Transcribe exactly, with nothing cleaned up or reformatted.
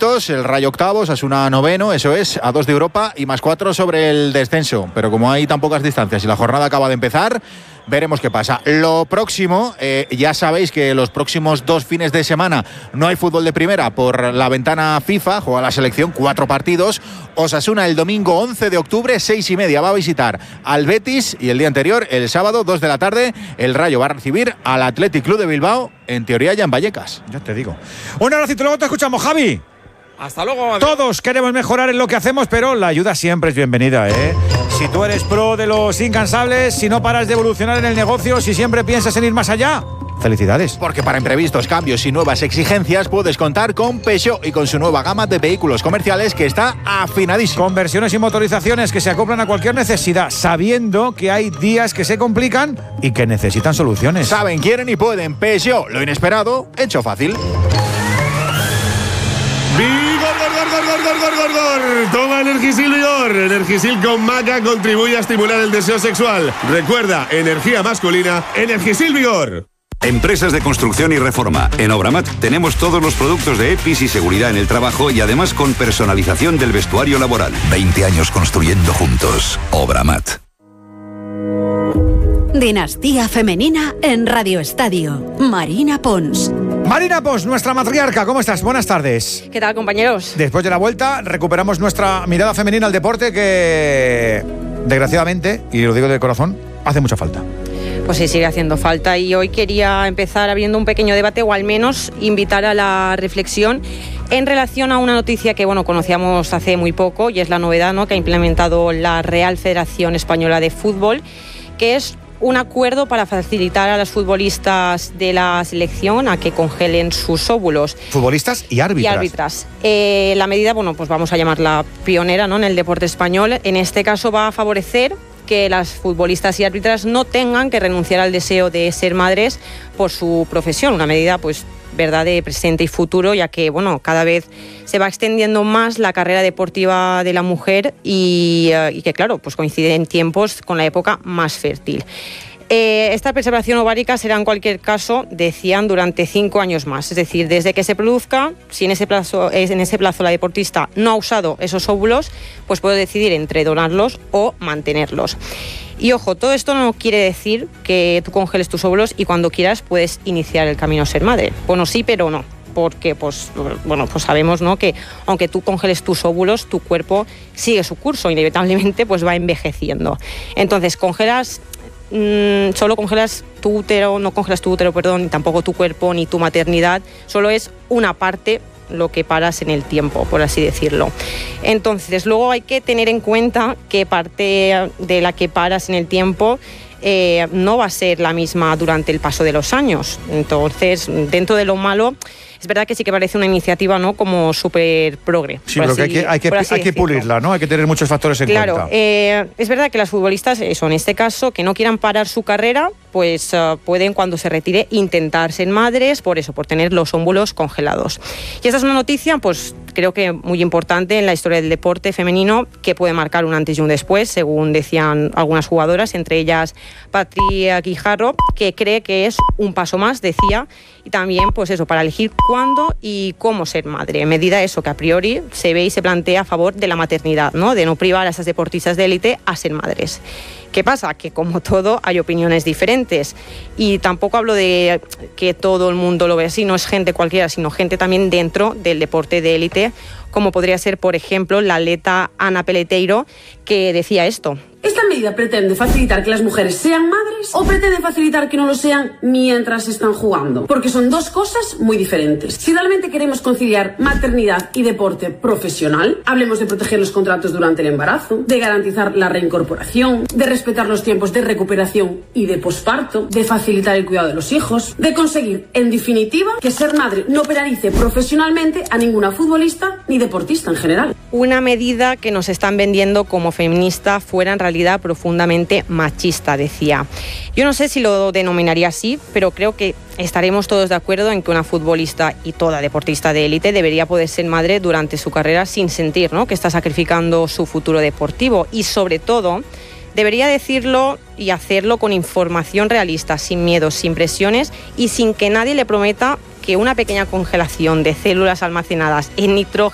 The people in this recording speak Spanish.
puntitos, el Rayo octavo, Osasuna noveno, eso es, a dos de Europa y más cuatro sobre el descenso. Pero como hay tan pocas distancias y la jornada acaba de empezar, veremos qué pasa. Lo próximo, eh, ya sabéis que los próximos dos fines de semana no hay fútbol de primera por la ventana FIFA, juega la selección, cuatro partidos. Osasuna el domingo once de octubre, seis y media, va a visitar al Betis, y el día anterior, el sábado, dos de la tarde, el Rayo va a recibir al Athletic Club de Bilbao, en teoría ya en Vallecas. Ya te digo. Un abracito, luego te escuchamos, Javi. Hasta luego. Todos queremos mejorar en lo que hacemos, pero la ayuda siempre es bienvenida, ¿eh? Si tú eres pro de los incansables, si no paras de evolucionar en el negocio, si siempre piensas en ir más allá, felicidades. Porque para imprevistos, cambios y nuevas exigencias puedes contar con Peugeot y con su nueva gama de vehículos comerciales que está afinadísima. Conversiones y motorizaciones que se acoplan a cualquier necesidad, sabiendo que hay días que se complican y que necesitan soluciones. Saben, quieren y pueden. Peugeot, lo inesperado, hecho fácil. ¡Vigor, gor, gor, gor, gor, gor, gor, gor! Toma Energisil Vigor. Energisil con maca contribuye a estimular el deseo sexual. Recuerda, energía masculina, Energisil Vigor. Empresas de construcción y reforma. En Obramat tenemos todos los productos de EPIs y seguridad en el trabajo y además con personalización del vestuario laboral. veinte años construyendo juntos. Obramat. Dinastía Femenina en Radio Estadio. Marina Pons. Marina Pons, nuestra matriarca, ¿cómo estás? Buenas tardes. ¿Qué tal, compañeros? Después de la vuelta, recuperamos nuestra mirada femenina al deporte que, desgraciadamente, y lo digo de corazón, hace mucha falta. Pues sí, sigue haciendo falta, y hoy quería empezar abriendo un pequeño debate, o al menos invitar a la reflexión en relación a una noticia que, bueno, conocíamos hace muy poco, y es la novedad, ¿no?, que ha implementado la Real Federación Española de Fútbol, que es un acuerdo para facilitar a las futbolistas de la selección a que congelen sus óvulos. Futbolistas y árbitras. Y árbitras. Eh, la medida, bueno, pues vamos a llamarla pionera, ¿no?, en el deporte español. En este caso va a favorecer que las futbolistas y árbitras no tengan que renunciar al deseo de ser madres por su profesión. Una medida, pues, verdad, de presente y futuro, ya que, bueno, cada vez se va extendiendo más la carrera deportiva de la mujer y, uh, y que, claro, pues coincide en tiempos con la época más fértil. Eh, esta preservación ovárica será, en cualquier caso, decían, durante cinco años más. Es decir, desde que se produzca, si en ese plazo, en ese plazo la deportista no ha usado esos óvulos, pues puede decidir entre donarlos o mantenerlos. Y ojo, todo esto no quiere decir que tú congeles tus óvulos y cuando quieras puedes iniciar el camino a ser madre. Bueno, sí, pero no. Porque, pues, bueno, pues sabemos, ¿no?, que aunque tú congeles tus óvulos, tu cuerpo sigue su curso, inevitablemente pues va envejeciendo. Entonces, congelas, mmm, solo congelas tu útero, no congelas tu útero, perdón, ni tampoco tu cuerpo, ni tu maternidad, solo es una parte lo que paras en el tiempo, por así decirlo. Entonces, luego hay que tener en cuenta que parte de la que paras en el tiempo eh, no va a ser la misma durante el paso de los años. Entonces, dentro de lo malo, es verdad que sí que parece una iniciativa, ¿no?, como súper progre. Sí, pero así, que hay que, hay que, hay que pulirla, ¿no? Hay que tener muchos factores en claro, cuenta. Claro, eh, es verdad que las futbolistas, eso, en este caso, que no quieran parar su carrera, pues uh, pueden, cuando se retire, intentar ser madres, por eso, por tener los óvulos congelados. Y esta es una noticia, pues, creo que muy importante en la historia del deporte femenino, que puede marcar un antes y un después, según decían algunas jugadoras, entre ellas Patria Guijarro, que cree que es un paso más, decía, y también, pues eso, para elegir cuándo y cómo ser madre. Medida eso que a priori se ve y se plantea a favor de la maternidad, ¿no?, de no privar a esas deportistas de élite a ser madres. ¿Qué pasa? Que, como todo, hay opiniones diferentes, y tampoco hablo de que todo el mundo lo ve así, no es gente cualquiera, sino gente también dentro del deporte de élite, como podría ser, por ejemplo, la atleta Ana Peleteiro, que decía esto. ¿Esta medida pretende facilitar que las mujeres sean madres o pretende facilitar que no lo sean mientras están jugando? Porque son dos cosas muy diferentes. Si realmente queremos conciliar maternidad y deporte profesional, hablemos de proteger los contratos durante el embarazo, de garantizar la reincorporación, de respetar los tiempos de recuperación y de posparto, de facilitar el cuidado de los hijos, de conseguir, en definitiva, que ser madre no penalice profesionalmente a ninguna futbolista ni deportista en general. Una medida que nos están vendiendo como feminista fuera en realidad profundamente machista, decía. Yo no sé si lo denominaría así, pero creo que estaremos todos de acuerdo en que una futbolista y toda deportista de élite debería poder ser madre durante su carrera sin sentir, ¿no?, que está sacrificando su futuro deportivo, y sobre todo debería decirlo y hacerlo con información realista, sin miedos, sin presiones y sin que nadie le prometa que una pequeña congelación de células almacenadas en nitrógeno